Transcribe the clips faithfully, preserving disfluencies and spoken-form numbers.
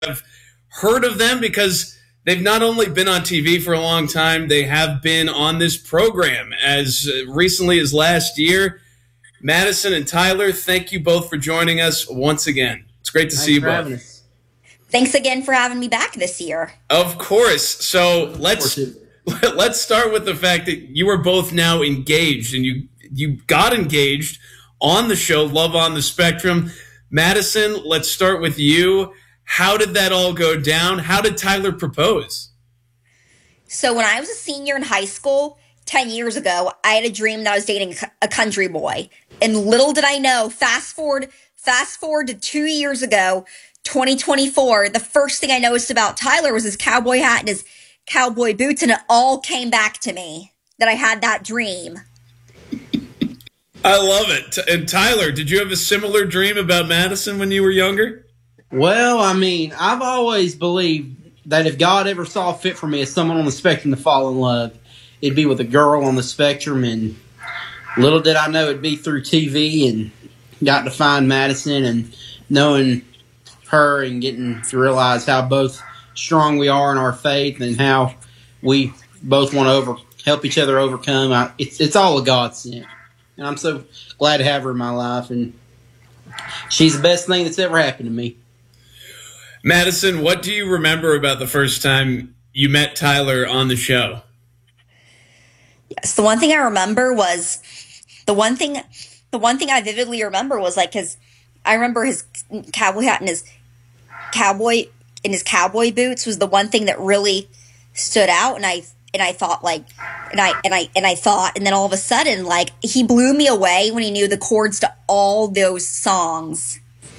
have heard of them because they've not only been on T V for a long time, they have been on this program as recently as last year. Madison and Tyler, thank you both for joining us once again. It's great to Thanks see you for having both. us. Thanks again for having me back this year. Of course. So Of let's course let's start with the fact that you are both now engaged, and you you got engaged on the show Love on the Spectrum. Madison, let's start with you. How did that all go down? How did Tyler propose? So when I was a senior in high school, ten years ago, I had a dream that I was dating a country boy. And little did I know, fast forward, fast forward to two years ago, twenty twenty-four, the first thing I noticed about Tyler was his cowboy hat and his cowboy boots, and it all came back to me that I had that dream. I love it. And Tyler, did you have a similar dream about Madison when you were younger? Well, I mean, I've always believed that if God ever saw fit for me as someone on the spectrum to fall in love, it'd be with a girl on the spectrum, and little did I know it'd be through T V, and got to find Madison and knowing her and getting to realize how both strong we are in our faith and how we both want to over help each other overcome. I, it's it's all a godsend, and I'm so glad to have her in my life, and she's the best thing that's ever happened to me. Madison, what do you remember about the first time you met Tyler on the show? Yes, the one thing I remember was the one thing the one thing I vividly remember was like his I remember his cowboy hat and his cowboy in his cowboy boots was the one thing that really stood out, and I and I thought like and I and I and I thought and then all of a sudden like he blew me away when he knew the chords to all those songs.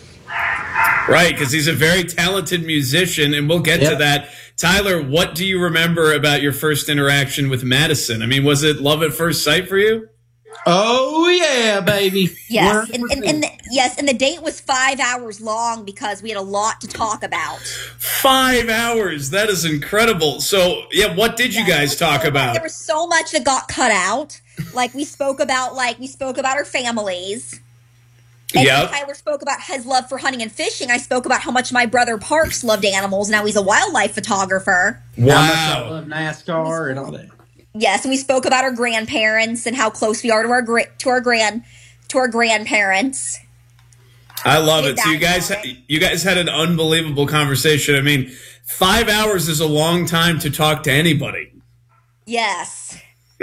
Right, because he's a very talented musician, and we'll get Yep. to that. Tyler, what do you remember about your first interaction with Madison? I mean, was it love at first sight for you? Oh yeah, baby. Yes, and, and, one hundred percent. and the, yes, and the date was five hours long because we had a lot to talk about. Five hours. That is incredible. So, yeah, what did you Yeah, guys there was talk so- about? There was so much that got cut out. Like we spoke about, like we spoke about our families. And Yep. Tyler spoke about his love for hunting and fishing. I spoke about how much my brother Parks loved animals. Now he's a wildlife photographer. How much I Wow. love NASCAR and all that. Yes, and we spoke about our grandparents and how close we are to our gra- to our grand to our grandparents. I love Did it. So you that guys, about you guys had an unbelievable conversation. I mean, five hours is a long time to talk to anybody. Yes.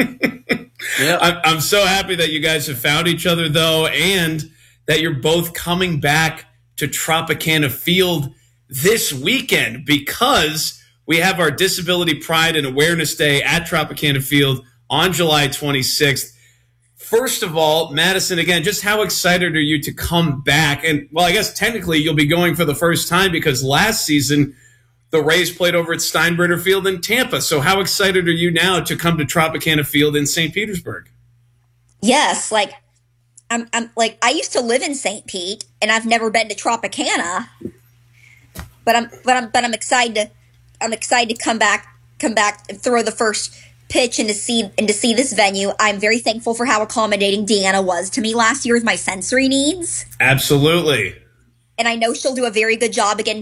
Yep. I'm, I'm so happy that you guys have found each other, though, and that you're both coming back to Tropicana Field this weekend because we have our Disability Pride and Awareness Day at Tropicana Field on July twenty-sixth. First of all, Madison, again, just how excited are you to come back? And, well, I guess technically you'll be going for the first time because last season the Rays played over at Steinbrenner Field in Tampa. So how excited are you now to come to Tropicana Field in Saint Petersburg? Yes, like I'm I'm like I used to live in Saint Pete and I've never been to Tropicana. But I'm but I'm but I'm excited to I'm excited to come back come back and throw the first pitch and to see and to see this venue. I'm very thankful for how accommodating Deanna was to me last year with my sensory needs. Absolutely. And I know she'll do a very good job again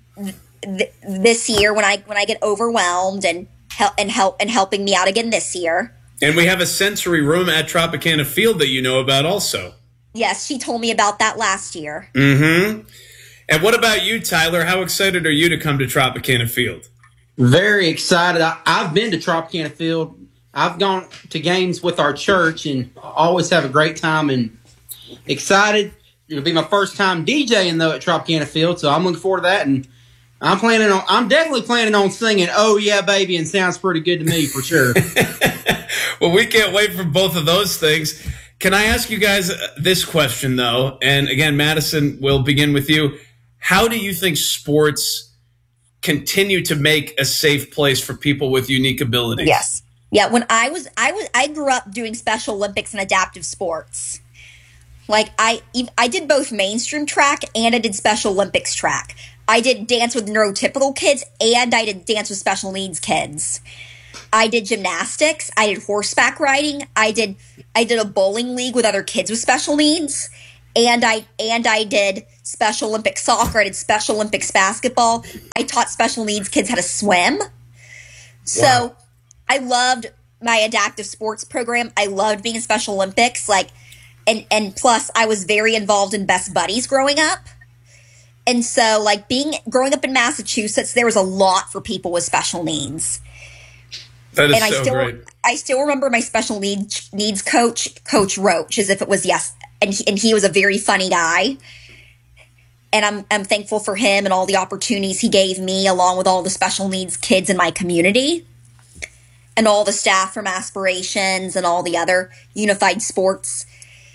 th- this year when I when I get overwhelmed and help and help and helping me out again this year. And we have a sensory room at Tropicana Field that you know about also. Yes, she told me about that last year. Mm-hmm. And what about you, Tyler? How excited are you to come to Tropicana Field? Very excited. I, I've been to Tropicana Field. I've gone to games with our church and always have a great time and excited. It'll be my first time DJing though at Tropicana Field, so I'm looking forward to that. And I'm planning on. I'm definitely planning on singing "Oh Yeah, Baby" and sounds pretty good to me for sure. Well, we can't wait for both of those things. Can I ask you guys this question though? And again, Madison, we'll begin with you. How do you think sports continue to make a safe place for people with unique abilities? Yes. Yeah, when I was I was I grew up doing Special Olympics and adaptive sports. Like I I did both mainstream track and I did Special Olympics track. I did dance with neurotypical kids and I did dance with special needs kids. I did gymnastics, I did horseback riding, I did I did a bowling league with other kids with special needs, and I and I did Special Olympics soccer. I did Special Olympics basketball. I taught special needs kids how to swim. So wow. I loved my adaptive sports program. I loved being in Special Olympics. Like, and and plus, I was very involved in Best Buddies growing up. And so, like, being growing up in Massachusetts, there was a lot for people with special needs. That is and I so still, great. I still remember my special needs needs coach, Coach Roach, as if it was yes, and he, and he was a very funny guy. And I'm I'm thankful for him and all the opportunities he gave me, along with all the special needs kids in my community, and all the staff from Aspirations and all the other unified sports,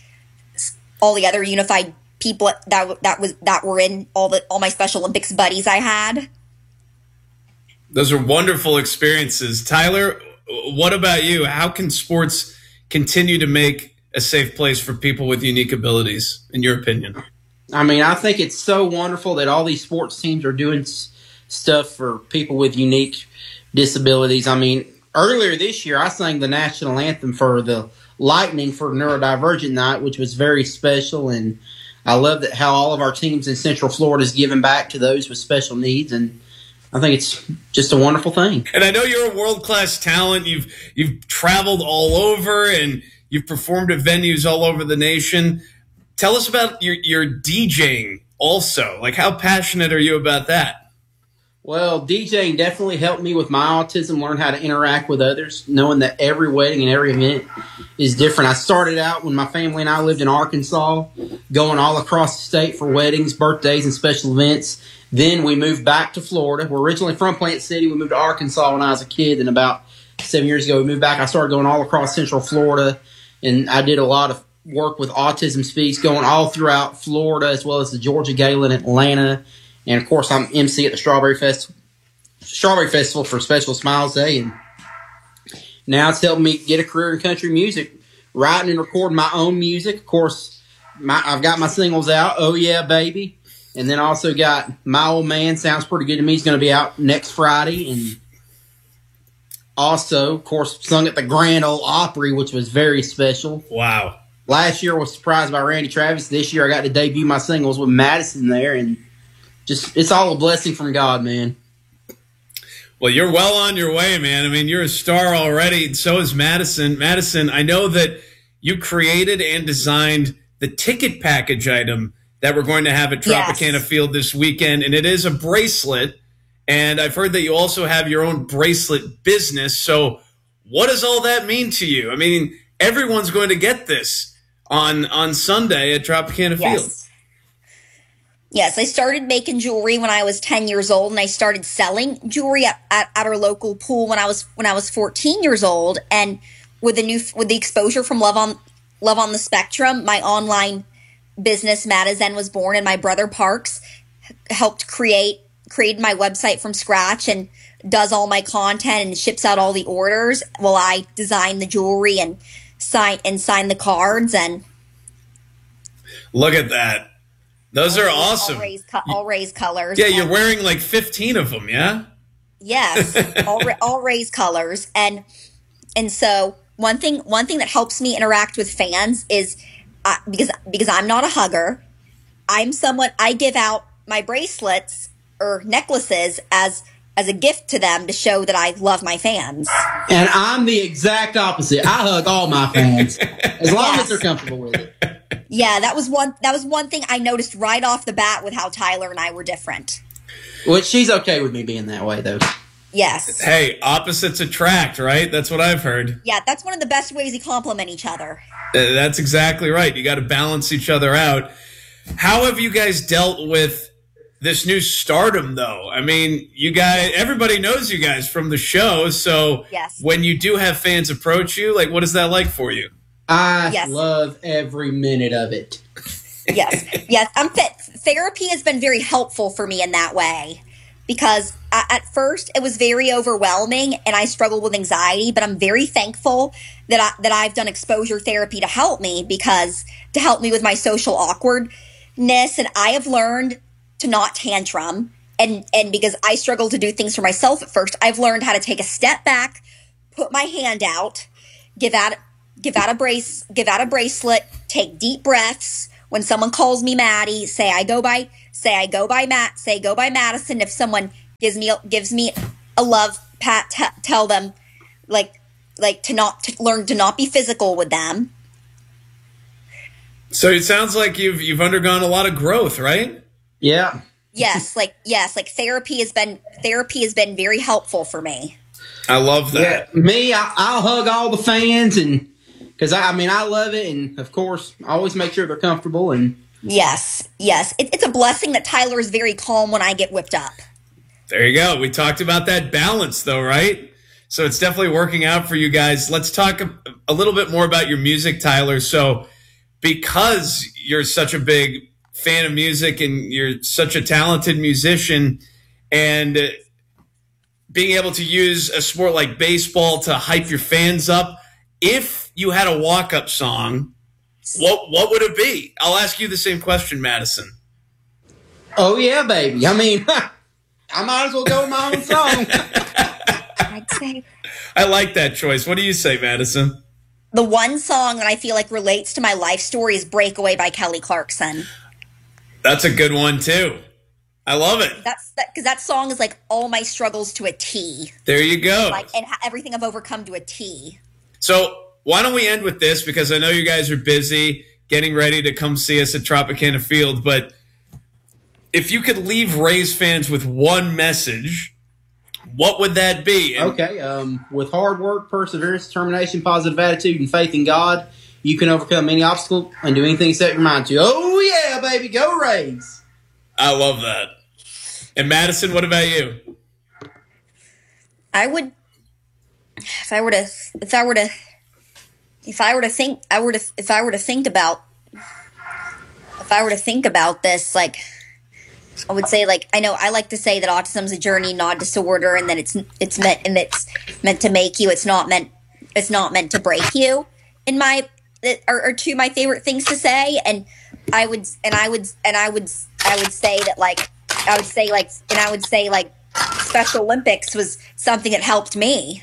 all the other unified people that that was that were in all the all my Special Olympics buddies I had. Those are wonderful experiences. Tyler, what about you? How can sports continue to make a safe place for people with unique abilities, in your opinion? I mean, I think it's so wonderful that all these sports teams are doing s- stuff for people with unique disabilities. I mean, earlier this year, I sang the national anthem for the Lightning for Neurodivergent Night, which was very special, and I love that how all of our teams in Central Florida is giving back to those with special needs, and I think it's just a wonderful thing. And I know you're a world-class talent. You've you've traveled all over, and you've performed at venues all over the nation. Tell us about your, your DJing also. Like, how passionate are you about that? Well, DJing definitely helped me with my autism, learn how to interact with others, knowing that every wedding and every event is different. I started out when my family and I lived in Arkansas, going all across the state for weddings, birthdays, and special events. Then we moved back to Florida. We're originally from Plant City. We moved to Arkansas when I was a kid, and about seven years ago we moved back. I started going all across Central Florida, and I did a lot of work with Autism Speaks, going all throughout Florida, as well as the Georgia Gala in Atlanta. And, of course, I'm M C at the Strawberry Festival, Strawberry Festival for Special Smiles Day. And now it's helping me get a career in country music, writing and recording my own music. Of course, my, I've got my singles out, Oh Yeah, Baby. And then also got My Old Man, Sounds Pretty Good to Me. It's going to be out next Friday. And also, of course, sung at the Grand Ole Opry, which was very special. Wow. Last year I was surprised by Randy Travis. This year I got to debut my singles with Madison there. And just, it's all a blessing from God, man. Well, you're well on your way, man. I mean, you're a star already, and so is Madison. Madison, I know that you created and designed the ticket package item that we're going to have at Tropicana yes. Field this weekend, and it is a bracelet. And I've heard that you also have your own bracelet business. So what does all that mean to you? I mean, everyone's going to get this on on Sunday at Tropicana yes. Field. Yes, I started making jewelry when I was ten years old, and I started selling jewelry at, at, at our local pool when I was when I was fourteen years old. And with the new with the exposure from Love on Love on the Spectrum, my online business Madazen was born, and my brother Parks helped create created my website from scratch and does all my content and ships out all the orders while I design the jewelry and sign and sign the cards. And look at that. Those all, are awesome. All raised, all raised colors. Yeah, you're wearing like fifteen of them, yeah? Yes, all, all raised colors. And and so one thing one thing that helps me interact with fans is uh, because because I'm not a hugger, I'm someone, I give out my bracelets or necklaces as as a gift to them to show that I love my fans. And I'm the exact opposite. I hug all my fans as long yes. as they're comfortable with it. Yeah, that was one that was one thing I noticed right off the bat with how Tyler and I were different. Well, she's okay with me being that way, though. Yes. Hey, opposites attract, right? That's what I've heard. Yeah, that's one of the best ways we complement each other. Uh, that's exactly right. You got to balance each other out. How have you guys dealt with this new stardom, though? I mean, you guys, everybody knows you guys from the show. So yes. when you do have fans approach you, like, what is that like for you? I yes. love every minute of it. Yes, yes. I'm fit. Therapy has been very helpful for me in that way because I, at first it was very overwhelming and I struggled with anxiety. But I'm very thankful that I, that I've done exposure therapy to help me because to help me with my social awkwardness, and I have learned to not tantrum. And and because I struggled to do things for myself at first, I've learned how to take a step back, put my hand out, give out. Give out a brace, give out a bracelet, take deep breaths, when someone calls me Maddie, say I go by say I go by Matt, say go by Madison. If someone gives me gives me a love pat, t- tell them like like to not to learn to not be physical with them. So it sounds like you've you've undergone a lot of growth, right? Yeah. Yes, like yes, like therapy has been therapy has been very helpful for me. I love that. Yeah, me, I, I'll hug all the fans, and because I, I mean, I love it, and of course, I always make sure they're comfortable. And yes, yes, it, it's a blessing that Tyler is very calm when I get whipped up. There you go. We talked about that balance, though, right? So it's definitely working out for you guys. Let's talk a, a little bit more about your music, Tyler. So because you're such a big fan of music and you're such a talented musician, and being able to use a sport like baseball to hype your fans up, if you had a walk-up song, what what would it be? I'll ask you the same question, Madison. Oh, yeah, baby. I mean, I might as well go with my own song. I'd say I like that choice. What do you say, Madison? the one song that I feel like relates to my life story is Breakaway by Kelly Clarkson. That's a good one, too. I love it. That's that because that song is like all my struggles to a T. There you go. Like and ha- everything I've overcome to a T. So why don't we end with this? Because I know you guys are busy getting ready to come see us at Tropicana Field. But if you could leave Rays fans with one message, what would that be? And Okay, um, with hard work, perseverance, determination, positive attitude, and faith in God, you can overcome any obstacle and do anything you set your mind to. Oh, yeah, baby. Go Rays. I love that. And Madison, what about you? I would if I were to if I were to if I were to think I were to if I were to think about if I were to think about this, like I would say, like, I know I like to say that autism's a journey, not a disorder, and that it's it's meant and it's meant to make you. It's not meant it's not meant to break you. In my are, are two of my favorite things to say, and I would and I would and I would I would say that like I would say like and I would say like Special Olympics was something that helped me.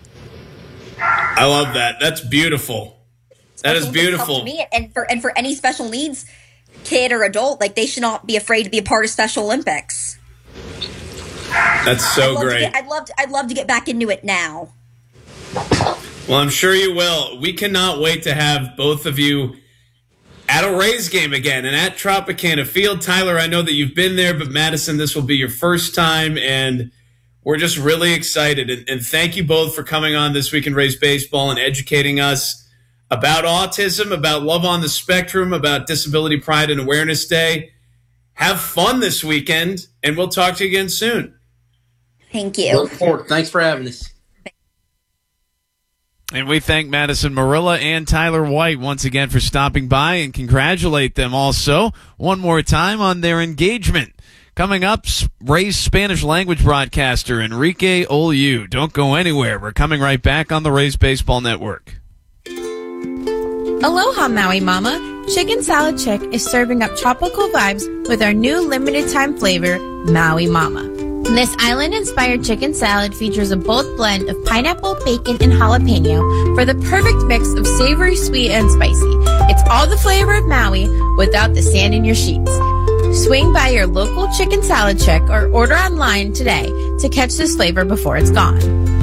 I love that. That's beautiful. That is Special Olympics helped beautiful. me, and for and for any special needs kid or adult, like they should not be afraid to be a part of Special Olympics. That's so I'd love to great. get- I'd love to, I'd love to get back into it now. Well, I'm sure you will. We cannot wait to have both of you at a Rays game again and at Tropicana Field. Tyler, I know that you've been there, but Madison, this will be your first time, and we're just really excited. And, and thank you both for coming on This Week in Rays Baseball and educating us about autism, about Love on the Spectrum, about Disability Pride and Awareness Day. Have fun this weekend, and we'll talk to you again soon. Thank you. Look forward. Thanks for having us. And we thank Madison Marilla and Tyler White once again for stopping by and congratulate them also one more time on their engagement. Coming up, Rays Spanish language broadcaster Enrique Oliu. Don't go anywhere. We're coming right back on the Rays Baseball Network. Aloha, Maui Mama. Chicken Salad Chick is serving up tropical vibes with our new limited-time flavor, Maui Mama. This island-inspired chicken salad features a bold blend of pineapple, bacon, and jalapeno for the perfect mix of savory, sweet, and spicy. It's all the flavor of Maui without the sand in your sheets. Swing by your local Chicken Salad Chick or order online today to catch this flavor before it's gone.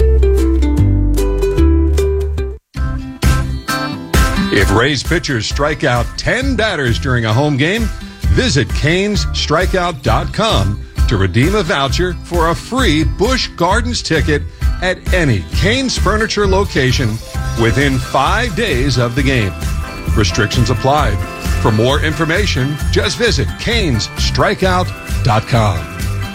If Rays pitchers strike out ten batters during a home game, visit Canes Strikeout dot com to redeem a voucher for a free Busch Gardens ticket at any Canes Furniture location within five days of the game. Restrictions apply. For more information, just visit Canes Strikeout dot com.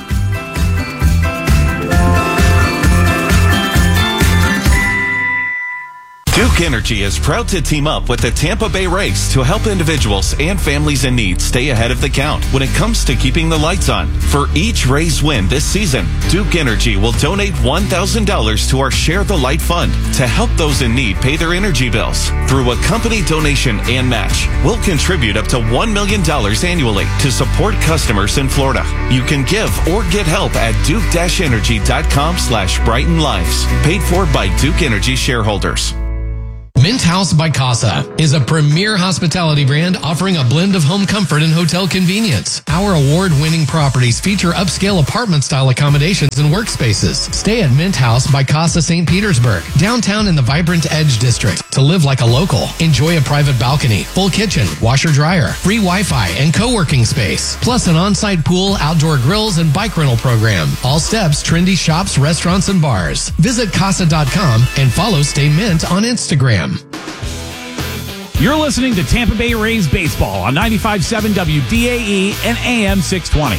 Duke Energy is proud to team up with the Tampa Bay Rays to help individuals and families in need stay ahead of the count when it comes to keeping the lights on. For each Rays win this season, Duke Energy will donate one thousand dollars to our Share the Light Fund to help those in need pay their energy bills. Through a company donation and match, we'll contribute up to one million dollars annually to support customers in Florida. You can give or get help at duke energy dot com slash brighten lives. Paid for by Duke Energy shareholders. Mint House by Casa is a premier hospitality brand offering a blend of home comfort and hotel convenience. Our award-winning properties feature upscale apartment-style accommodations and workspaces. Stay at Mint House by Casa Saint Petersburg, downtown in the vibrant Edge District. To live like a local, enjoy a private balcony, full kitchen, washer-dryer, free Wi-Fi, and co-working space. Plus an on-site pool, outdoor grills, and bike rental program. All steps, trendy shops, restaurants, and bars. Visit casa dot com and follow Stay Mint on Instagram. You're listening to Tampa Bay Rays baseball on ninety-five point seven W D A E and A M six twenty.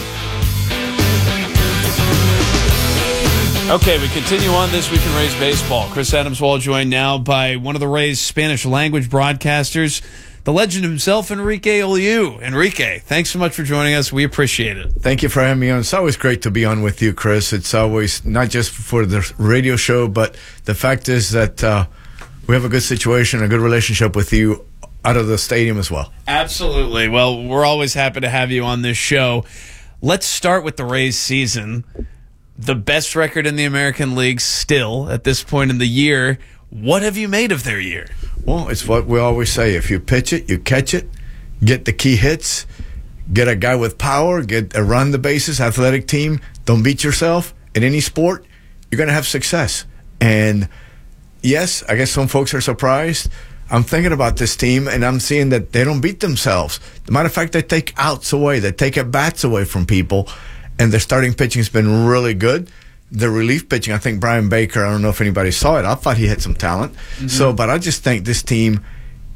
Okay, we continue on This Week in Rays baseball. Chris Adams-Wall joined now by one of the Rays' Spanish language broadcasters, the legend himself, Enrique Oliu. Enrique, thanks so much for joining us. We appreciate it. Thank you for having me on. It's always great to be on with you, Chris. It's always not just for the radio show, but the fact is that uh, we have a good situation, a good relationship with you out of the stadium as well. Absolutely. Well, we're always happy to have you on this show. Let's start with the Rays season. The best record in the American League still at this point in the year. What have you made of their year? Well, it's what we always say. If you pitch it, you catch it, get the key hits, get a guy with power, get a run the bases, athletic team, don't beat yourself in any sport, you're going to have success. And yes, I guess some folks are surprised. I'm thinking about this team, and I'm seeing that they don't beat themselves. As a matter of fact, they take outs away. They take at-bats away from people, and their starting pitching has been really good. The relief pitching, I think Brian Baker, I don't know if anybody saw it. I thought he had some talent. Mm-hmm. So, but I just think this team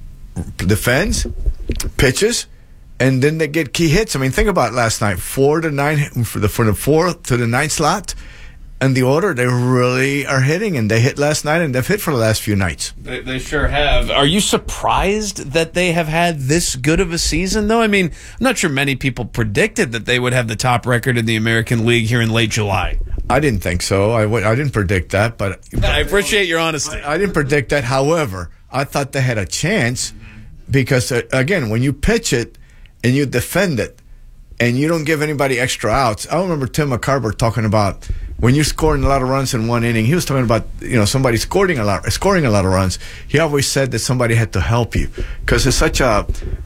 defends, pitches, and then they get key hits. I mean, think about last night. Four to nine, for the, from the fourth to the ninth slot. And the order, they really are hitting, and they hit last night, and they've hit for the last few nights. They, they sure have. Are you surprised that they have had this good of a season, though? I mean, I'm not sure many people predicted that they would have the top record in the American League here in late July. I didn't think so. I, w- I didn't predict that, but I appreciate your honesty. I, I didn't predict that. However, I thought they had a chance because, uh, again, when you pitch it and you defend it and you don't give anybody extra outs, I remember Tim McCarver talking about when you're scoring a lot of runs in one inning. He was talking about, you know, somebody scoring a lot, scoring a lot of runs. He always said that somebody had to help you because it's such a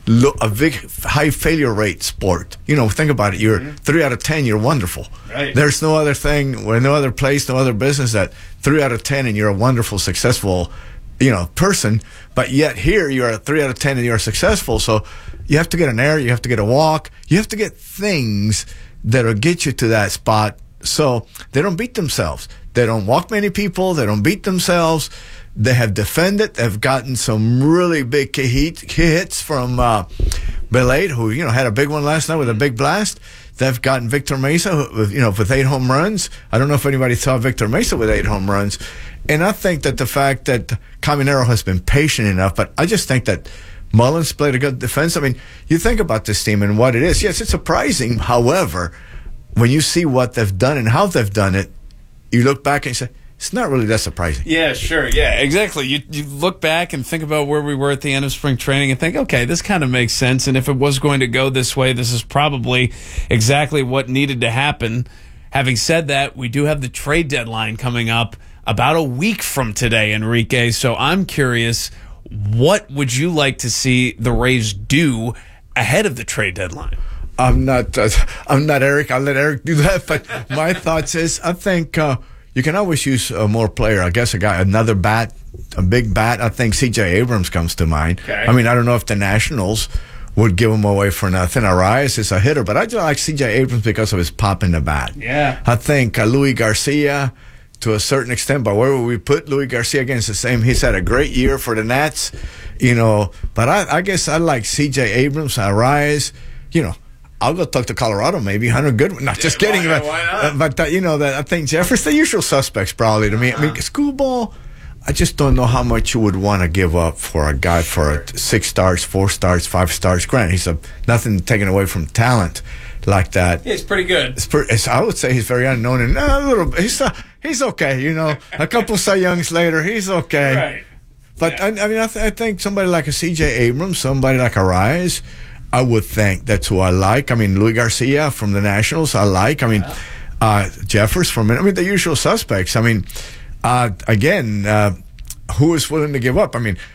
a big high failure rate sport. You know, think about it. You're mm-hmm. three out of ten. You're wonderful. Right. There's no other thing, or no other place, no other business that three out of ten and you're a wonderful, successful, you know, person. But yet here you're a three out of ten and you're successful. So you have to get an error. You have to get a walk. You have to get things that'll get you to that spot. So they don't beat themselves. They don't walk many people. They don't beat themselves. They have defended. They've gotten some really big key hits from uh, Belade, who, you know, had a big one last night with a big blast. They've gotten Victor Mesa, you know, with eight home runs. I don't know if anybody saw Victor Mesa with eight home runs. And I think that the fact that Caminero has been patient enough, but I just think that Mullins played a good defense. I mean, you think about this team and what it is. Yes, it's surprising. However, when you see what they've done and how they've done it, you look back and you say, it's not really that surprising. Yeah, sure. Yeah, exactly. You you look back and think about where we were at the end of spring training and think, okay, this kind of makes sense. And if it was going to go this way, this is probably exactly what needed to happen. Having said that, we do have the trade deadline coming up about a week from today, Enrique. So I'm curious, what would you like to see the Rays do ahead of the trade deadline? I'm not. Uh, I'm not Eric. I'll let Eric do that. But my thoughts is, I think uh, you can always use a more player. I guess a guy, another bat, a big bat. I think C J Abrams comes to mind. Okay. I mean, I don't know if the Nationals would give him away for nothing. Arias is a hitter, but I just like C J Abrams because of his pop in the bat. Yeah. I think uh, Louis Garcia, to a certain extent, but where would we put Louis Garcia against the same? He's had a great year for the Nats, you know. But I, I guess I like C J Abrams, Arias, you know. I'll go talk to Colorado, maybe Hunter Goodwin. Not just yeah, kidding, why, but why not? Uh, but uh, you know that I think Jeffers, the usual suspects, probably to me. I mean, school ball. I just don't know how much you would want to give up for a guy for a six stars, four stars, five stars. Granted, he's a nothing taken away from talent like that. Yeah, he's pretty good. It's pretty, it's, I would say he's very unknown and uh, a little. He's uh, he's okay, you know. A couple Cy Youngs later, he's okay. Right. But yeah. I, I mean, I, th- I think somebody like a C J Abrams, somebody like a Rise. I would think that's who I like. I mean, Louis Garcia from the Nationals, I like. I mean, uh, Jeffers from, I mean, the usual suspects. I mean, uh, again, uh, who is willing to give up? I mean,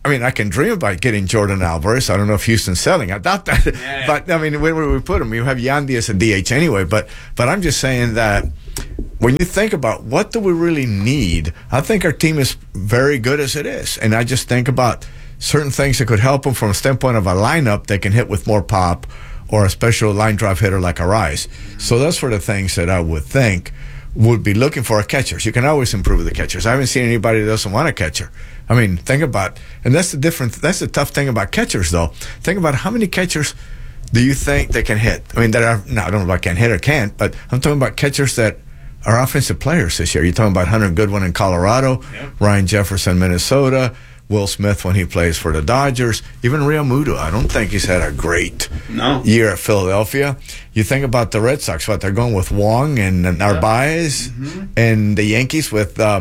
I mean, I can dream about getting Jordan Alvarez. I don't know if Houston's selling. I doubt that. Yeah. But, I mean, where would we put him? You have Yandy as a D H anyway. But, but I'm just saying that when you think about what do we really need, I think our team is very good as it is. And I just think about certain things that could help them from a standpoint of a lineup that can hit with more pop or a special line drive hitter like Arise. So those were the things that I would think would be looking for a catchers. You can always improve the catchers. I haven't seen anybody that doesn't want a catcher. I mean, think about, and that's the different, that's the tough thing about catchers, though. Think about how many catchers do you think they can hit? I mean, that are, no, I don't know about can hit or can't, but I'm talking about catchers that are offensive players this year. You're talking about Hunter Goodwin in Colorado, yep. Ryan Jefferson, Minnesota, Will Smith when he plays for the Dodgers, even Real Muto. I don't think he's had a great no. year at Philadelphia. You think about the Red Sox, what they're going with Wong and, and Narvaez, mm-hmm. and the Yankees with, uh,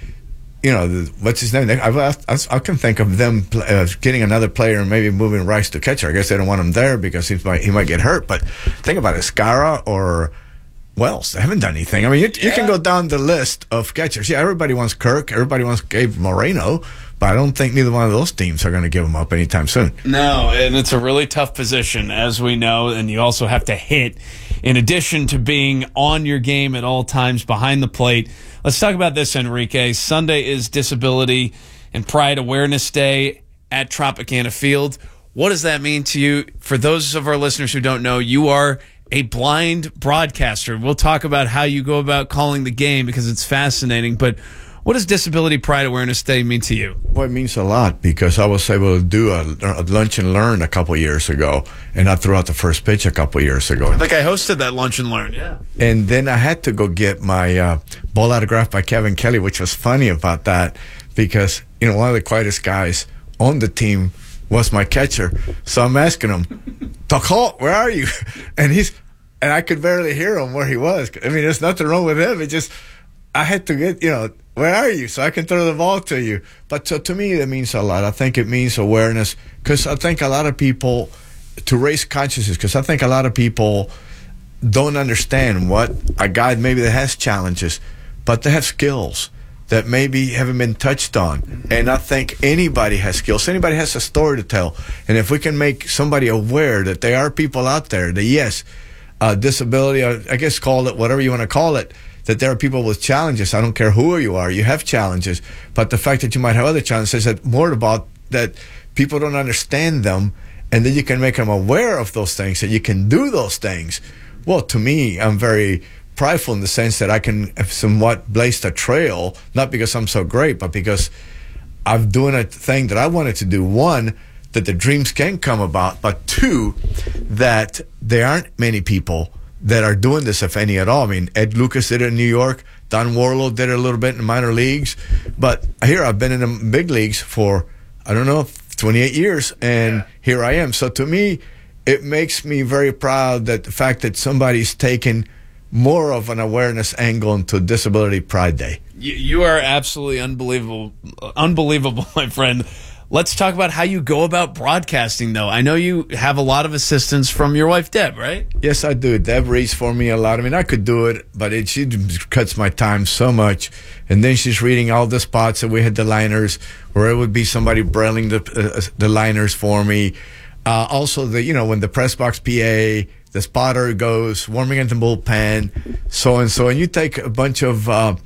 you know, the, what's his name? I, I, I can think of them uh, getting another player and maybe moving Rice to catcher. I guess they don't want him there because he might he might get hurt. But think about Escara or Wells. They haven't done anything. I mean, you, yeah. you can go down the list of catchers. Yeah, everybody wants Kirk. Everybody wants Gabe Moreno. But I don't think neither one of those teams are going to give him up anytime soon. No, and it's a really tough position, as we know, and you also have to hit in addition to being on your game at all times behind the plate. Let's talk about this, Enrique. Sunday is Disability and Pride Awareness Day at Tropicana Field. What does that mean to you? For those of our listeners who don't know, you are a blind broadcaster. We'll talk about how you go about calling the game because it's fascinating, but what does Disability Pride Awareness Day mean to you? Well, it means a lot because I was able to do a, a lunch and learn a couple years ago, and I threw out the first pitch a couple years ago. I think I hosted that lunch and learn, yeah. And then I had to go get my uh, ball autographed by Kevin Kelly, which was funny about that because, you know, one of the quietest guys on the team was my catcher. So I'm asking him, Doc Holt, where are you? And he's, and I could barely hear him where he was. I mean, there's nothing wrong with him. It just, I had to get, you know, where are you? So I can throw the ball to you. But so to me, that means a lot. I think it means awareness because I think a lot of people, to raise consciousness, because I think a lot of people don't understand what a guy maybe that has challenges, but they have skills that maybe haven't been touched on. And I think anybody has skills. Anybody has a story to tell. And if we can make somebody aware that there are people out there that, yes, uh, disability, I guess call it whatever you want to call it, that there are people with challenges. I don't care who you are. You have challenges. But the fact that you might have other challenges says that more about that people don't understand them, and then you can make them aware of those things, that you can do those things. Well, to me, I'm very prideful in the sense that I can have somewhat blazed a trail, not because I'm so great, but because I'm doing a thing that I wanted to do. One, that the dreams can come about, but two, that there aren't many people that are doing this, if any at all. I mean, Ed Lucas did it in New York. Don Warlow did it a little bit in the minor leagues. But here, I've been in the big leagues for, I don't know, twenty-eight years, and yeah. here I am. So to me, it makes me very proud that the fact that somebody's taken more of an awareness angle into Disability Pride Day. You, you are absolutely unbelievable, unbelievable, my friend. Let's talk about how you go about broadcasting, though. I know you have a lot of assistance from your wife, Deb, right? Yes, I do. Deb reads for me a lot. I mean, I could do it, but it, she cuts my time so much. And then she's reading all the spots that we had the liners, where it would be somebody brailing the uh, the liners for me. Uh, also, the you know when the press box P A, the spotter goes warming in the bullpen, so and so, and you take a bunch of uh,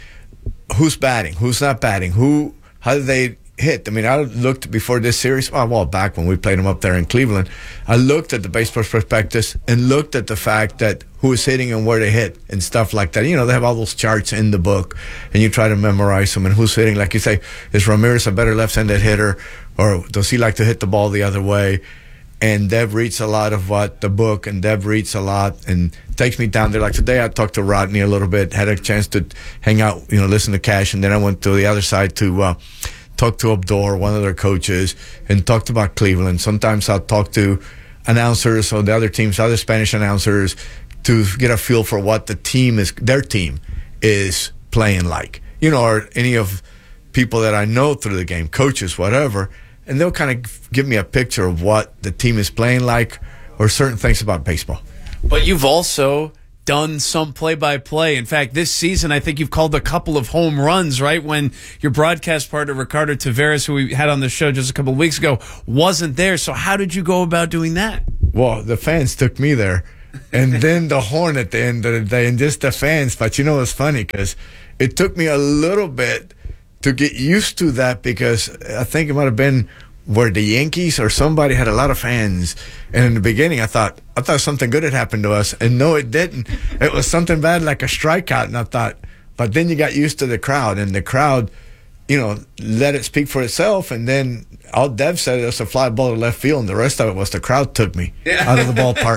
who's batting, who's not batting, who how do they hit. I mean, I looked before this series, well, well, back when we played them up there in Cleveland, I looked at the baseball prospectus and looked at the fact that who is hitting and where they hit and stuff like that. You know, they have all those charts in the book, and you try to memorize them and who's hitting. Like you say, is Ramirez a better left-handed hitter, or does he like to hit the ball the other way? And Deb reads a lot of what the book, and Deb reads a lot and takes me down there. Like today, I talked to Rodney a little bit, had a chance to hang out, you know, listen to Cash, and then I went to the other side to uh, talk to Abdor, one of their coaches, and talked about Cleveland. Sometimes I'll talk to announcers or the other teams, other Spanish announcers, to get a feel for what the team is, their team is playing like. You know, or any of people that I know through the game, coaches, whatever, and they'll kind of give me a picture of what the team is playing like or certain things about baseball. But you've also done some play-by-play. In fact, this season, I think you've called a couple of home runs, right? When your broadcast partner, Ricardo Taveras, who we had on the show just a couple of weeks ago, wasn't there. So how did you go about doing that? Well, the fans took me there. And then the horn at the end of the day, and just the fans. But you know, it's funny because it took me a little bit to get used to that, because I think it might have been where the Yankees or somebody had a lot of fans, and in the beginning I thought I thought something good had happened to us, and no, it didn't. It was something bad, like a strikeout, and I thought, but then you got used to the crowd, and the crowd, you know, let it speak for itself, and then all Dev said it was a fly ball to left field, and the rest of it was the crowd took me yeah. out of the ballpark.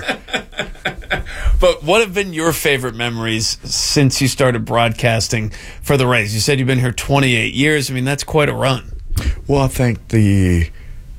But what have been your favorite memories since you started broadcasting for the Rays? You said you've been here twenty-eight years. I mean, that's quite a run. Well, I think the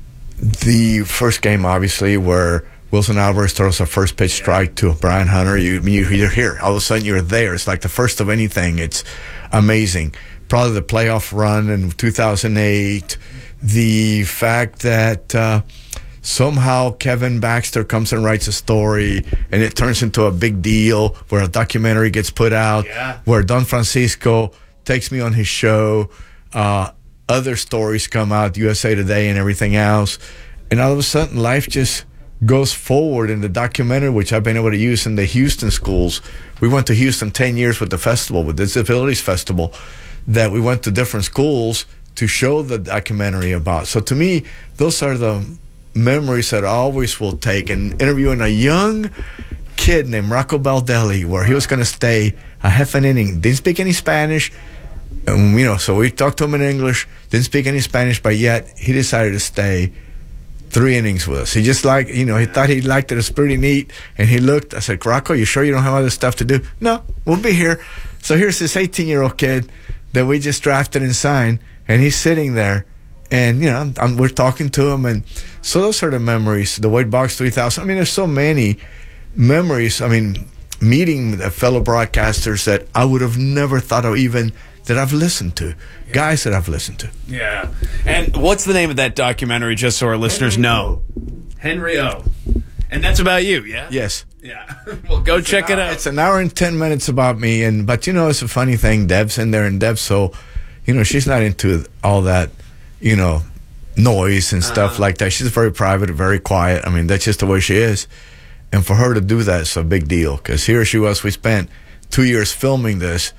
the first game, obviously, where Wilson Alvarez throws a first pitch strike to Brian Hunter, you, you, you're here. All of a sudden, you're there. It's like the first of anything. It's amazing. Probably the playoff run in two thousand eight. The fact that uh, somehow Kevin Baxter comes and writes a story, and it turns into a big deal where a documentary gets put out, yeah. where Don Francisco takes me on his show. Uh, other stories come out, U S A Today and everything else. And all of a sudden, life just goes forward in the documentary, which I've been able to use in the Houston schools. We went to Houston ten years with the festival, with the Disabilities Festival, that we went to different schools to show the documentary about. So to me, those are the memories that I always will take. And interviewing a young kid named Rocco Baldelli, where he was going to stay a half an inning, didn't speak any Spanish. And, you know, so we talked to him in English, didn't speak any Spanish, but yet he decided to stay three innings with us. He just liked, you know, he thought he liked it. It was pretty neat. And he looked, I said, Rocco, you sure you don't have other stuff to do? No, we'll be here. So here's this eighteen-year-old kid that we just drafted and signed, and he's sitting there. And, you know, I'm, we're talking to him. And so those are the memories. The White Box three thousand. I mean, there's so many memories. I mean, meeting fellow broadcasters that I would have never thought of, even that I've listened to, yeah. guys that I've listened to. Yeah. And what's the name of that documentary, just so our listeners Henry know? O. Henry O. And that's about you, yeah? Yes. Yeah. Well, go it's check it out. It's an hour and ten minutes about me, and but you know, it's a funny thing. Deb's in there, and Deb, so you know, she's not into all that, you know, noise and stuff uh-huh. like that. She's very private, very quiet. I mean, that's just the way she is. And for her to do that is a big deal, because here she was. We spent two years filming this.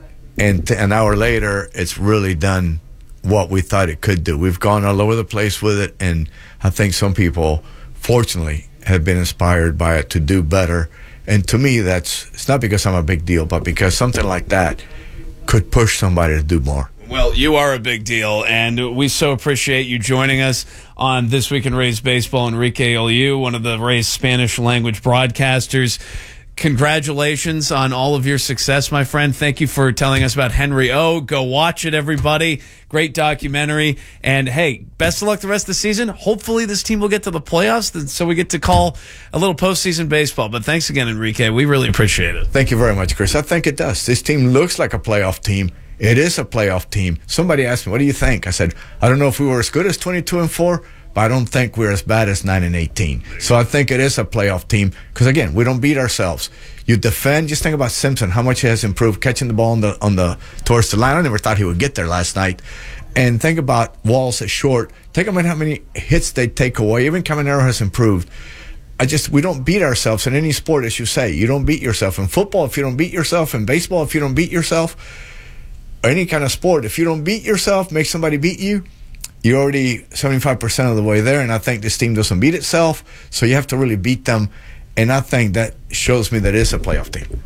And t- an hour later, it's really done what we thought it could do. We've gone all over the place with it, and I think some people, fortunately, have been inspired by it to do better. And to me, that's it's not because I'm a big deal, but because something like that could push somebody to do more. Well, you are a big deal, and we so appreciate you joining us on This Week in Rays Baseball. Enrique Oliu, one of the Rays Spanish language broadcasters. Congratulations on all of your success, my friend. Thank you for telling us about Henry O. Go watch it, everybody. Great documentary. And, hey, best of luck the rest of the season. Hopefully this team will get to the playoffs so we get to call a little postseason baseball. But thanks again, Enrique. We really appreciate it. Thank you very much, Chris. I think it does. This team looks like a playoff team. It is a playoff team. Somebody asked me, what do you think? I said, I don't know if we were as good as twenty-two and four, but I don't think we're as bad as nine and eighteen. So I think it is a playoff team because, again, we don't beat ourselves. You defend. Just think about Simpson, how much he has improved catching the ball on the on the towards the line. I never thought he would get there last night. And think about Walls at short. Think about how many hits they take away. Even Caminero has improved. I just we don't beat ourselves in any sport, as you say. You don't beat yourself in football if you don't beat yourself. In baseball, if you don't beat yourself. Or any kind of sport, if you don't beat yourself, make somebody beat you. You're already seventy-five percent of the way there, and I think this team doesn't beat itself, so you have to really beat them, and I think that shows me that it's a playoff team.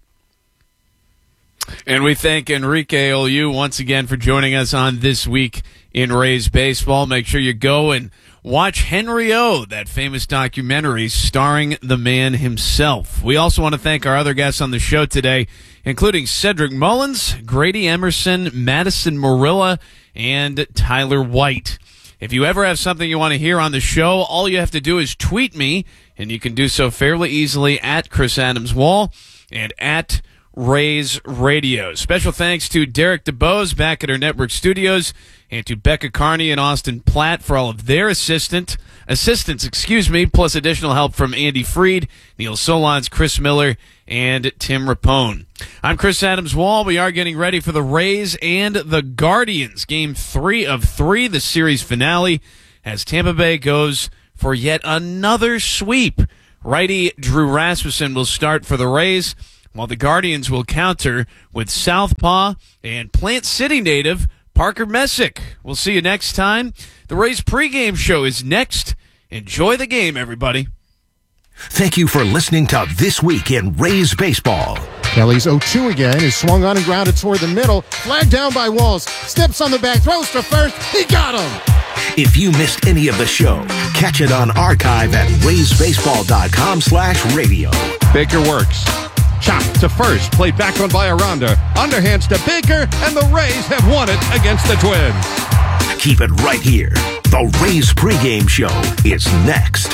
And we thank Enrique Oliu once again for joining us on This Week in Rays Baseball. Make sure you go and watch Henry O., that famous documentary starring the man himself. We also want to thank our other guests on the show today, including Cedric Mullins, Grady Emerson, Madison Marilla, and Tyler White. If you ever have something you want to hear on the show, all you have to do is tweet me, and you can do so fairly easily at Chris Adams Wall and at Rays Radio. Special thanks to Derek DeBose back at our network studios, and to Becca Carney and Austin Platt for all of their assistant assistance, excuse me, plus additional help from Andy Freed, Neil Solondz, Chris Miller, and Tim Rapone. I'm Chris Adams-Wall. We are getting ready for the Rays and the Guardians. Game three of three, the series finale, as Tampa Bay goes for yet another sweep. Righty Drew Rasmussen will start for the Rays, while the Guardians will counter with southpaw and Plant City native Parker Messick. We'll see you next time. The Rays pregame show is next. Enjoy the game, everybody. Thank you for listening to This Week in Rays Baseball. Kelly's oh two again is swung on and grounded toward the middle. Flagged down by Walls. Steps on the back, throws to first. He got him! If you missed any of the show, catch it on archive at raysbaseball.com slash radio. Baker works. Chop to first, played back on by Aranda. Underhands to Baker, and the Rays have won it against the Twins. Keep it right here. The Rays pregame show is next.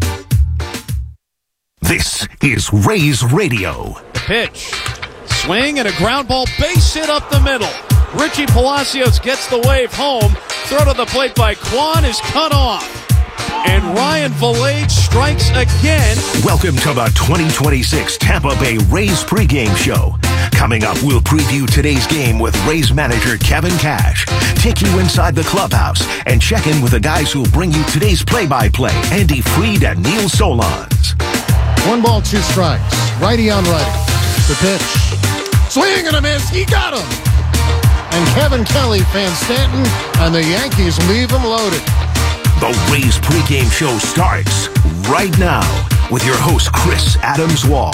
This is Rays Radio. Pitch. Swing and a ground ball, base hit up the middle. Richie Palacios gets the wave home. Throw to the plate by Kwan is cut off. And Ryan Vilade strikes again. Welcome to the twenty twenty-six Tampa Bay Rays pregame show. Coming up, we'll preview today's game with Rays manager Kevin Cash, take you inside the clubhouse, and check in with the guys who'll bring you today's play-by-play, Andy Freed and Neil Solondz. One ball, two strikes. Righty on righty. The pitch. Swing and a miss. He got him. And Kevin Kelly, Van Stanton, and the Yankees leave him loaded. The Rays pregame show starts right now with your host, Chris Adams-Wall.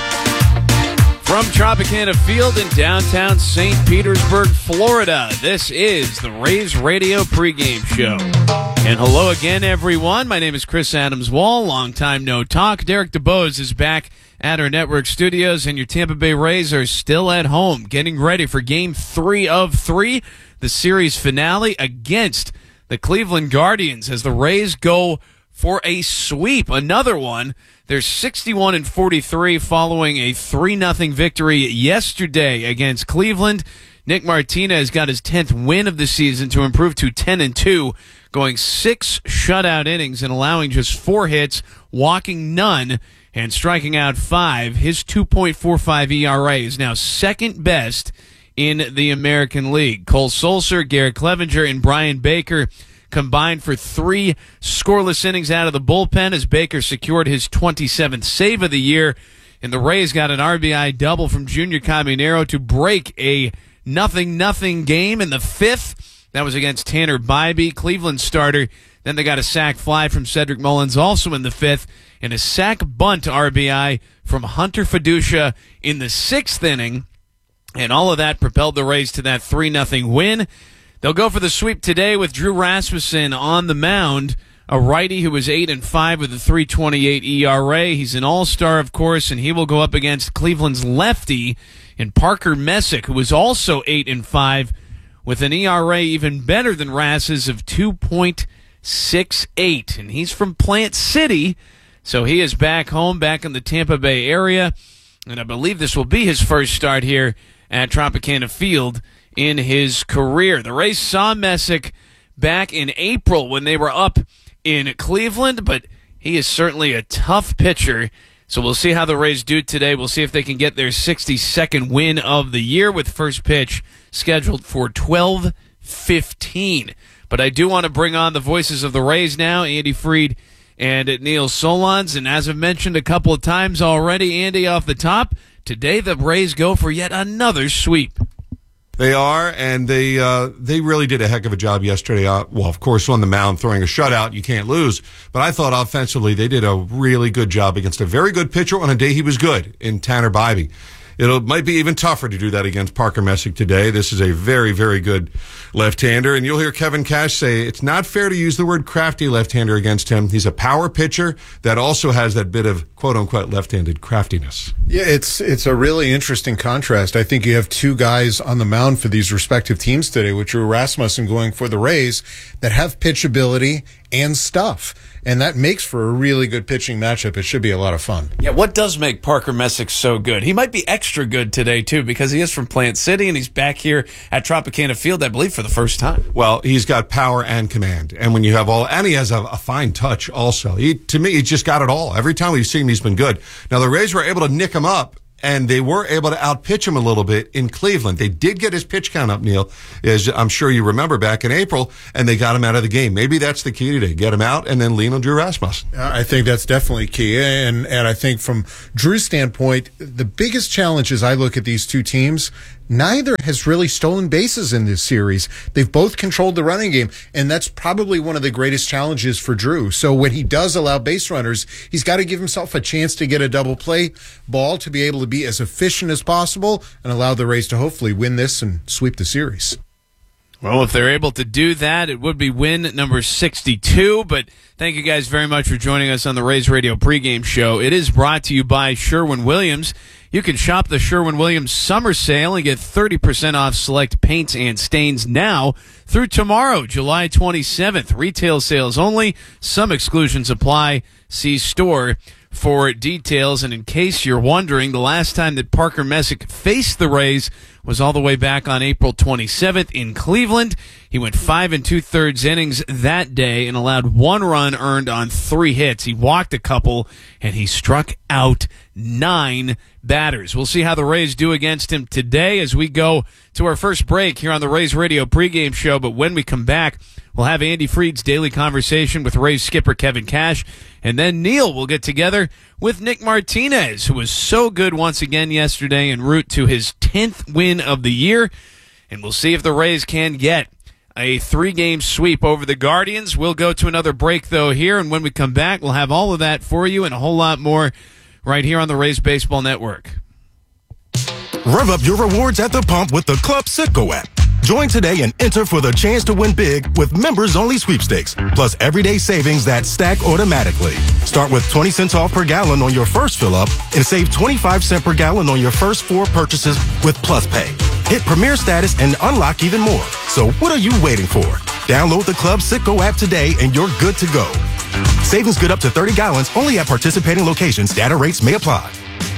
From Tropicana Field in downtown Saint Petersburg, Florida, this is the Rays Radio pregame show. And hello again, everyone. My name is Chris Adams-Wall. Long time no talk. Derek DeBose is back at our network studios, and your Tampa Bay Rays are still at home, getting ready for game three of three, the series finale against the Cleveland Guardians, as the Rays go for a sweep, another one. They're sixty-one and forty-three following a three nothing victory yesterday against Cleveland. Nick Martinez got his tenth win of the season to improve to ten and two, going six shutout innings and allowing just four hits, walking none, and striking out five. His two point four five E R A is now second best in the American League. Cole Sulser, Garrett Clevenger, and Brian Baker combined for three scoreless innings out of the bullpen as Baker secured his twenty-seventh save of the year. And the Rays got an R B I double from Junior Caminero to break a nothing nothing game in the fifth. That was against Tanner Bybee, Cleveland starter. Then they got a sac fly from Cedric Mullins also in the fifth, and a sac bunt R B I from Hunter Fiducia in the sixth inning. And all of that propelled the Rays to that three nothing win. They'll go for the sweep today with Drew Rasmussen on the mound, a righty who was eight and five with a three twenty-eight E R A. He's an all-star, of course, and he will go up against Cleveland's lefty and Parker Messick, who was also eight and five with an E R A even better than Rass's of two point six eight. And he's from Plant City, so he is back home, back in the Tampa Bay area. And I believe this will be his first start here at Tropicana Field in his career. The Rays saw Messick back in April when they were up in Cleveland, but he is certainly a tough pitcher. So we'll see how the Rays do today. We'll see if they can get their sixty-second win of the year, with first pitch scheduled for twelve fifteen. But I do want to bring on the voices of the Rays now, Andy Freed and Neil Solondz. And as I've mentioned a couple of times already, Andy, off the top, today the Rays go for yet another sweep. They are, and they uh, they really did a heck of a job yesterday. Uh, well, of course, on the mound, throwing a shutout, you can't lose. But I thought offensively they did a really good job against a very good pitcher on a day he was good in Tanner Bybee. It might be even tougher to do that against Parker Messick today. This is a very, very good left-hander. And you'll hear Kevin Cash say it's not fair to use the word crafty left-hander against him. He's a power pitcher that also has that bit of quote-unquote left-handed craftiness. Yeah, it's it's a really interesting contrast. I think you have two guys on the mound for these respective teams today, with Drew Rasmussen going for the Rays, that have pitch ability and stuff. And that makes for a really good pitching matchup. It should be a lot of fun. Yeah, what does make Parker Messick so good? He might be extra good today, too, because he is from Plant City, and he's back here at Tropicana Field, I believe, for the first time. Well, he's got power and command. And when you have all, and he has a, a fine touch also. He, to me, he's just got it all. Every time we've seen him, he's been good. Now, the Rays were able to nick him up, and they were able to outpitch him a little bit in Cleveland. They did get his pitch count up, Neil, as I'm sure you remember back in April, and they got him out of the game. Maybe that's the key today. Get him out and then lean on Drew Rasmussen. I think that's definitely key. And, and I think from Drew's standpoint, the biggest challenge as I look at these two teams, neither has really stolen bases in this series. They've both controlled the running game, and that's probably one of the greatest challenges for Drew. So when he does allow base runners, he's got to give himself a chance to get a double play ball to be able to be as efficient as possible and allow the Rays to hopefully win this and sweep the series. Well, if they're able to do that, it would be win number sixty-two. But thank you guys very much for joining us on the Rays Radio pregame show. It is brought to you by Sherwin-Williams. You can shop the Sherwin-Williams summer sale and get thirty percent off select paints and stains now through tomorrow, July twenty-seventh. Retail sales only. Some exclusions apply. See store for details. And in case you're wondering, the last time that Parker Messick faced the Rays was all the way back on April twenty-seventh in Cleveland. He went five and two-thirds innings that day and allowed one run earned on three hits. He walked a couple, and he struck out nine batters. We'll see how the Rays do against him today as we go to our first break here on the Rays Radio pregame show. But when we come back, we'll have Andy Freed's daily conversation with Rays skipper Kevin Cash. And then Neil will get together with Nick Martinez, who was so good once again yesterday en route to his tenth win of the year. And we'll see if the Rays can get a three-game sweep over the Guardians. We'll go to another break, though, here. And when we come back, we'll have all of that for you and a whole lot more right here on the Rays Baseball Network. Rev up your rewards at the pump with the Club Citgo app. Join today and enter for the chance to win big with members-only sweepstakes, plus everyday savings that stack automatically. Start with twenty cents off per gallon on your first fill-up and save twenty-five cents per gallon on your first four purchases with Plus Pay. Hit Premier status and unlock even more. So what are you waiting for? Download the Club Citgo app today and you're good to go. Savings good up to thirty gallons only at participating locations. Data rates may apply.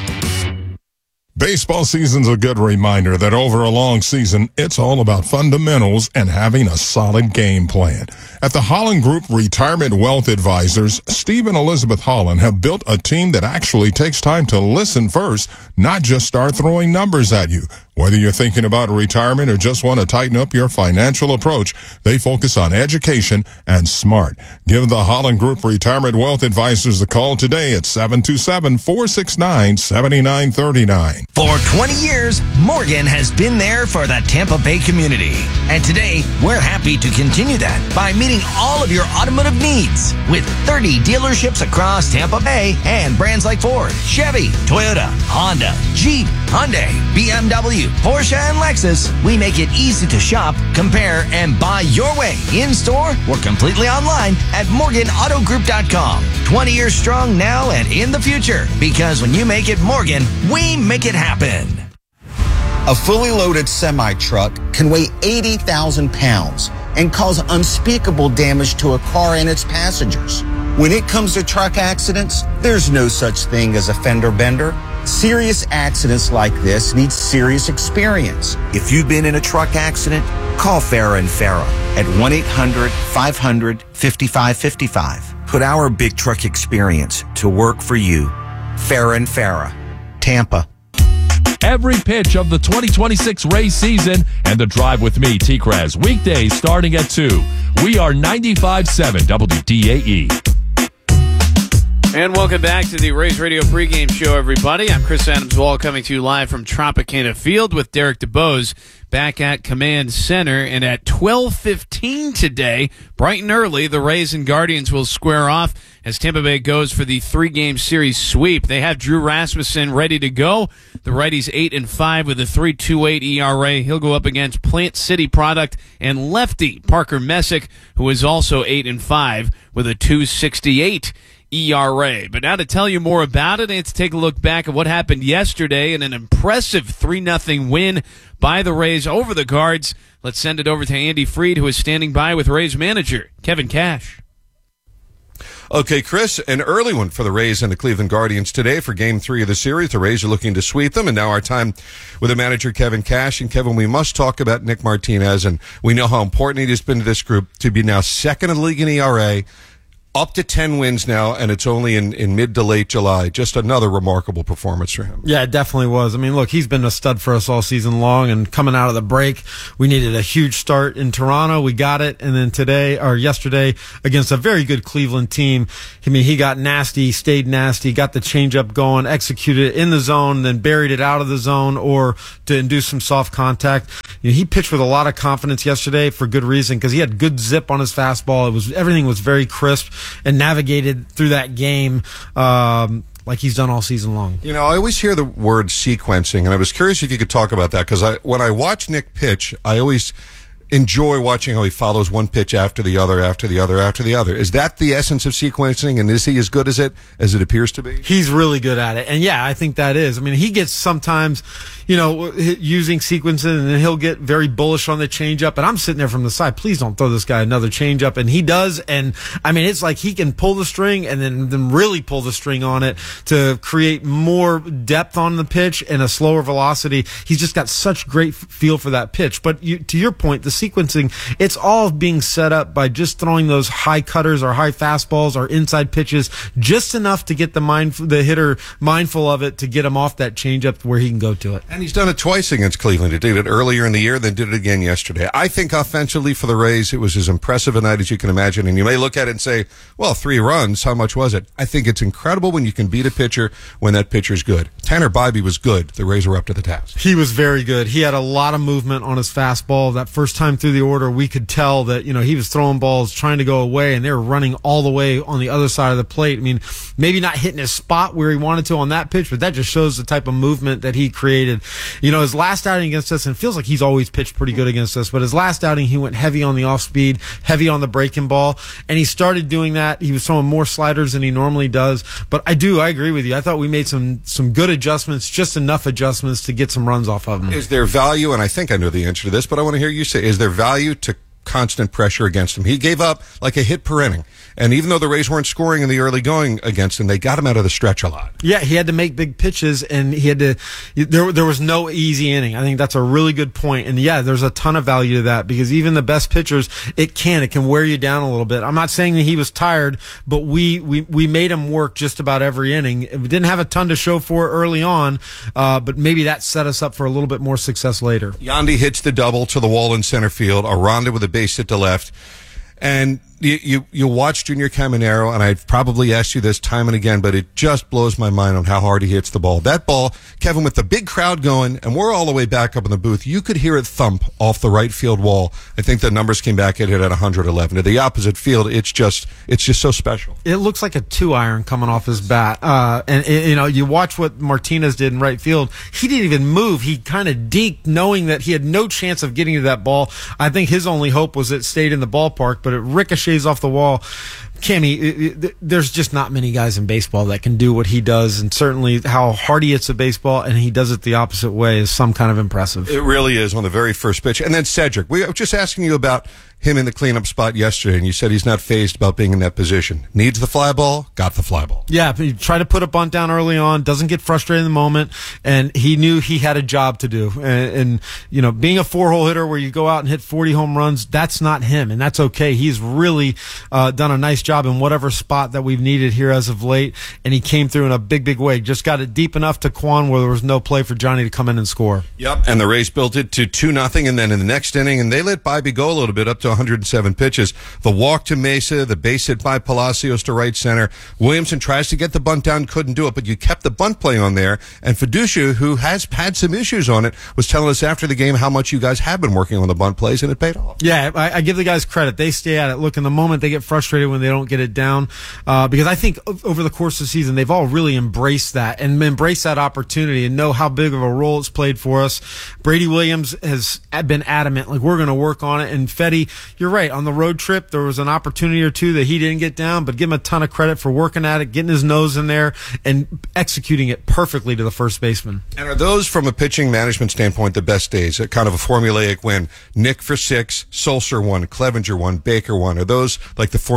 Baseball season's a good reminder that over a long season, it's all about fundamentals and having a solid game plan. At the Holland Group Retirement Wealth Advisors, Steve and Elizabeth Holland have built a team that actually takes time to listen first, not just start throwing numbers at you. Whether you're thinking about retirement or just want to tighten up your financial approach, they focus on education and smart. Give the Holland Group Retirement Wealth Advisors a call today at seven two seven, four six nine, seven nine three nine. For twenty years, Morgan has been there for the Tampa Bay community. And today, we're happy to continue that by meeting all of your automotive needs with thirty dealerships across Tampa Bay and brands like Ford, Chevy, Toyota, Honda, Jeep, Hyundai, B M W, Porsche, and Lexus. We make it easy to shop, compare, and buy your way in-store or completely online at Morgan Auto Group dot com. twenty years strong now and in the future, because when you make it Morgan, we make it happen. A fully loaded semi-truck can weigh eighty thousand pounds and cause unspeakable damage to a car and its passengers. When it comes to truck accidents, there's no such thing as a fender bender. Serious accidents like this need serious experience. If you've been in a truck accident, call Farah and Farah at one eight hundred, five hundred, five five five five. Put our big truck experience to work for you. Farah and Farah, Tampa. Every pitch of the twenty twenty-six Rays season and The Drive with me, T-Kraz, weekdays starting at two. We are ninety-five point seven W D A E. And welcome back to the Rays Radio pregame show, everybody. I'm Chris Adams-Wall coming to you live from Tropicana Field with Derek DeBose back at Command Center. And at twelve fifteen today, bright and early, the Rays and Guardians will square off as Tampa Bay goes for the three-game series sweep. They have Drew Rasmussen ready to go. The righty's eight and five with a three point two eight E R A. He'll go up against Plant City product and lefty Parker Messick, who is also eight and five with a two point six eight E R A. But now to tell you more about it, and to take a look back at what happened yesterday in an impressive three nothing win by the Rays over the Guards, let's send it over to Andy Freed, who is standing by with Rays manager Kevin Cash. Okay, Chris, an early one for the Rays and the Cleveland Guardians today for game three of the series. The Rays are looking to sweep them, and now our time with the manager, Kevin Cash. And Kevin, we must talk about Nick Martinez, and we know how important he has been to this group to be now second in the league in E R A, up to ten wins now, and it's only in, in mid to late July. Just another remarkable performance for him. Yeah, it definitely was. I mean, look, he's been a stud for us all season long, and coming out of the break, we needed a huge start in Toronto. We got it, and then today, or yesterday, against a very good Cleveland team, I mean, he got nasty, stayed nasty, got the changeup going, executed it in the zone, then buried it out of the zone, or to induce some soft contact. You know, he pitched with a lot of confidence yesterday for good reason, because he had good zip on his fastball. It was everything was very crisp, and navigated through that game um, like he's done all season long. You know, I always hear the word sequencing, and I was curious if you could talk about that, because I, when I watch Nick pitch, I always enjoy watching how he follows one pitch after the other, after the other, after the other. Is that the essence of sequencing, and is he as good as it as it appears to be? He's really good at it, and yeah, I think that is. I mean, he gets sometimes, you know, using sequencing, and then he'll get very bullish on the changeup, and I'm sitting there from the side, please don't throw this guy another changeup, and he does, and I mean, it's like he can pull the string and then, then really pull the string on it to create more depth on the pitch and a slower velocity. He's just got such great feel for that pitch. But you, to your point, the sequencing, it's all being set up by just throwing those high cutters or high fastballs or inside pitches just enough to get the mind, the hitter mindful of it to get him off that changeup where he can go to it. And he's done it twice against Cleveland. He did it earlier in the year, then did it again yesterday. I think offensively for the Rays, it was as impressive a night as you can imagine. And you may look at it and say, well, three runs, how much was it? I think it's incredible when you can beat a pitcher when that pitcher's good. Tanner Bybee was good. The Rays were up to the task. He was very good. He had a lot of movement on his fastball. That first time through the order, we could tell that, you know, he was throwing balls trying to go away, and they were running all the way on the other side of the plate. I mean, maybe not hitting his spot where he wanted to on that pitch, but that just shows the type of movement that he created. You know, his last outing against us, and it feels like he's always pitched pretty good against us, but his last outing, he went heavy on the off speed, heavy on the breaking ball, and he started doing that. He was throwing more sliders than he normally does. But I do, I agree with you. I thought we made some, some good adjustments, just enough adjustments to get some runs off of him. Is there value, and I think I know the answer to this, but I want to hear you say, is there value to constant pressure against him? He gave up like a hit per inning. And even though the Rays weren't scoring in the early going against him, they got him out of the stretch a lot. Yeah, he had to make big pitches, and he had to, there, there was no easy inning. I think that's a really good point. And yeah, there's a ton of value to that, because even the best pitchers, it can, it can wear you down a little bit. I'm not saying that he was tired, but we, we, we made him work just about every inning. We didn't have a ton to show for it early on, uh, but maybe that set us up for a little bit more success later. Yandy hits the double to the wall in center field, Aranda with a base hit to left. And you, you, you watch Junior Caminero, and I've probably asked you this time and again, but it just blows my mind on how hard he hits the ball. That ball, Kevin, with the big crowd going, and we're all the way back up in the booth, you could hear it thump off the right field wall. I think the numbers came back at it at one hundred eleven. To the opposite field, it's just, it's just so special. It looks like a two iron coming off his bat. Uh, and, and, you know, you watch what Martinez did in right field. He didn't even move. He kind of deked, knowing that he had no chance of getting to that ball. I think his only hope was it stayed in the ballpark, but it ricochets off the wall. Cammy, there's just not many guys in baseball that can do what he does, and certainly how hard he hits a baseball, and he does it the opposite way, is some kind of impressive. It really is on the very first pitch. And then Cedric, we were just asking you about him in the cleanup spot yesterday, and you said he's not fazed about being in that position. Needs the fly ball, got the fly ball. Yeah, he tried to put a bunt down early on, doesn't get frustrated in the moment, and he knew he had a job to do. And, and you know, being a four-hole hitter where you go out and hit forty home runs, that's not him, and that's okay. He's really uh, done a nice job in whatever spot that we've needed here as of late, and he came through in a big, big way. Just got it deep enough to Quan where there was no play for Johnny to come in and score. Yep, and the Rays built it to two nothing, and then in the next inning, and they let Bybee go a little bit, up to one hundred seven pitches. The walk to Mesa, the base hit by Palacios to right center. Williamson tries to get the bunt down, couldn't do it, but you kept the bunt play on there. And Fiducia, who has had some issues on it, was telling us after the game how much you guys have been working on the bunt plays, and it paid off. Yeah, I, I give the guys credit. They stay at it. Look, in the moment, they get frustrated when they don't get it down, uh, because I think over the course of the season, they've all really embraced that and embraced that opportunity and know how big of a role it's played for us. Brady Williams has been adamant, like, we're going to work on it. And Fetty, you're right, on the road trip, there was an opportunity or two that he didn't get down, but give him a ton of credit for working at it, getting his nose in there, and executing it perfectly to the first baseman. And are those, from a pitching management standpoint, the best days? A kind of a formulaic win. Nick for six, Sulser won, Clevenger won, Baker won. Are those like the formulaic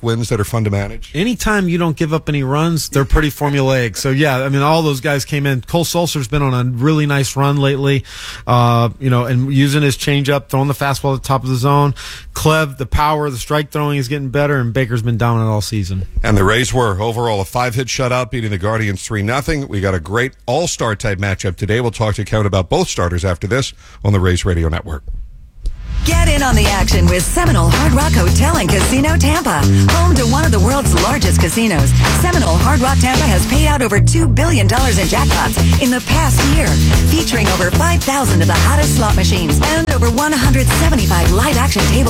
wins that are fun to manage? Anytime you don't give up any runs, they're pretty formulaic. So, yeah, I mean, all those guys came in. Cole Sulcer's been on a really nice run lately, uh, you know, and using his changeup, throwing the fastball at the top of the zone. Clev, the power, the strike throwing is getting better, and Baker's been dominant all season. And the Rays were overall a five-hit shutout, beating the Guardians three nothing. We got a great all-star type matchup today. We'll talk to Kevin about both starters after this on the Rays Radio Network. Get in on the action with Seminole Hard Rock Hotel and Casino Tampa. Home to one of the world's largest casinos, Seminole Hard Rock Tampa has paid out over two billion dollars in jackpots in the past year, featuring over five thousand of the hottest slot machines and over one hundred seventy-five live action tables.